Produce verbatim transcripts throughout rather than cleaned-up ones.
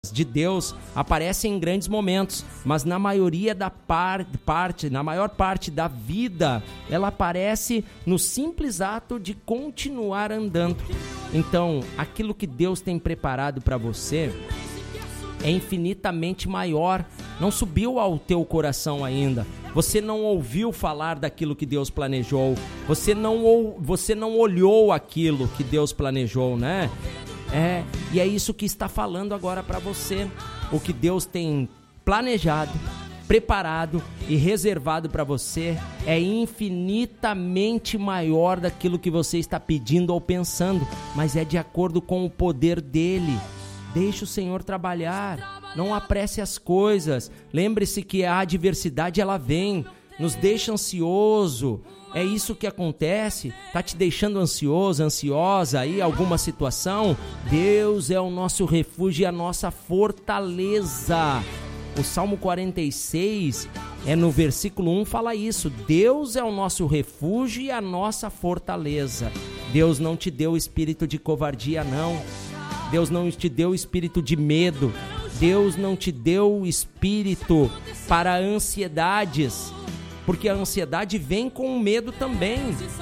de Deus aparecem em grandes momentos, mas na maioria da par- parte, na maior parte da vida, ela aparece no simples ato de continuar andando. Então, aquilo que Deus tem preparado para você é infinitamente maior, não subiu ao teu coração ainda. Você não ouviu falar daquilo que Deus planejou, você não, ou, você não olhou aquilo que Deus planejou, né? É, e é isso que está falando agora para você. O que Deus tem planejado, preparado e reservado para você é infinitamente maior daquilo que você está pedindo ou pensando, mas é de acordo com o poder dele. Deixe o Senhor trabalhar, não apresse as coisas. Lembre-se que a adversidade ela vem, nos deixa ansioso. É isso que acontece, tá te deixando ansioso, ansiosa aí, alguma situação? Deus é o nosso refúgio e a nossa fortaleza. O Salmo quarenta e seis, é no versículo um, fala isso. Deus é o nosso refúgio e a nossa fortaleza. Deus não te deu espírito de covardia, não. Deus não te deu espírito de medo. Deus não te deu espírito para ansiedades, porque a ansiedade vem com o medo também.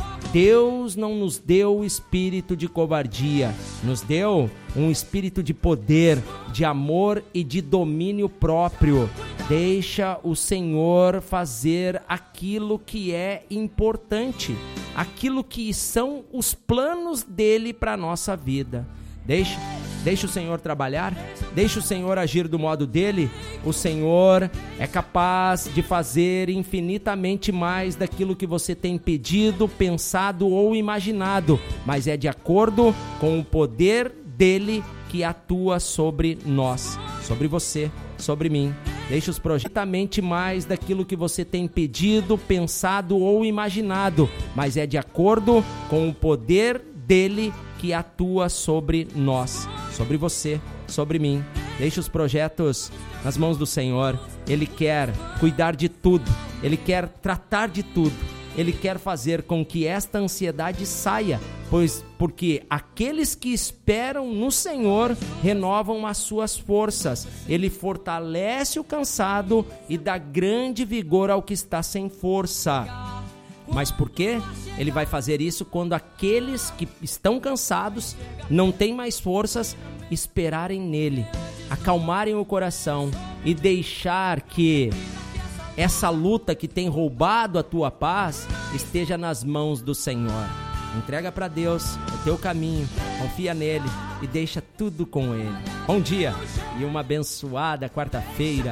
Deus não nos deu espírito de covardia, nos deu um espírito de poder, de amor e de domínio próprio. Deixa o Senhor fazer aquilo que é importante, aquilo que são os planos dele para a nossa vida. Deixa, deixa o Senhor trabalhar, deixa o Senhor agir do modo dele. O Senhor é capaz de fazer infinitamente mais daquilo que você tem pedido, pensado ou imaginado, mas é de acordo com o poder dele que atua sobre nós, sobre você, sobre mim. Deixa os projetamente mais daquilo que você tem pedido, pensado ou imaginado, mas é de acordo com o poder dele que atua sobre nós, sobre você, sobre mim. Deixa os projetos nas mãos do Senhor. Ele quer cuidar de tudo, Ele quer tratar de tudo, Ele quer fazer com que esta ansiedade saia, pois porque aqueles que esperam no Senhor renovam as suas forças. Ele fortalece o cansado e dá grande vigor ao que está sem força. Mas por quê? Ele vai fazer isso quando aqueles que estão cansados, não têm mais forças, esperarem nele, acalmarem o coração e deixar que essa luta que tem roubado a tua paz esteja nas mãos do Senhor. Entrega para Deus o teu caminho, confia nele e deixa tudo com ele. Bom dia e uma abençoada quarta-feira.